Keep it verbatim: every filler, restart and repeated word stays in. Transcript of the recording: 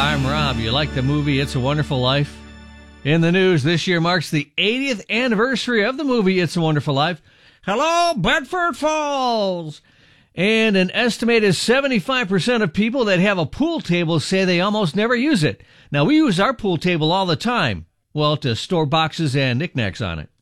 I'm Rob. You like the movie It's a Wonderful Life? In the news, this year marks the eightieth anniversary of the movie It's a Wonderful Life. Hello, Bedford Falls! And an estimated seventy-five percent of people that have a pool table say they almost never use it. Now, we use our pool table all the time. Well, to store boxes and knickknacks on it.